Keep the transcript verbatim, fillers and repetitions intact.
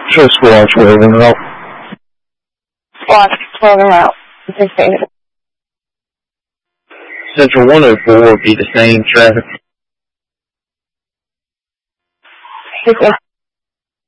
Show squad twelve en route. Squad twelve en route. Anticipated. Central one oh four would be the same traffic. Six